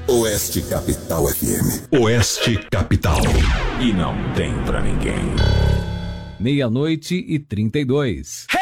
Oeste Capital FM. Oeste Capital. E não tem pra ninguém. 00:32.